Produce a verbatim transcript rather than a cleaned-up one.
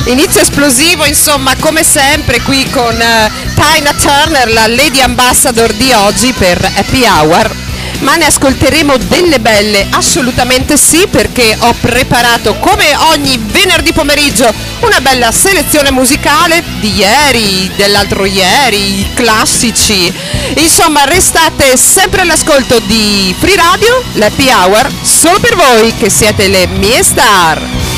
Inizio esplosivo, insomma, come sempre qui con uh, Tina Turner, la Lady Ambassador di oggi per Happy Hour. Ma ne ascolteremo delle belle, assolutamente sì, perché ho preparato come ogni venerdì pomeriggio una bella selezione musicale di ieri, dell'altro ieri, i classici. Insomma, restate sempre all'ascolto di Free Radio, l'Happy Hour, solo per voi che siete le mie star.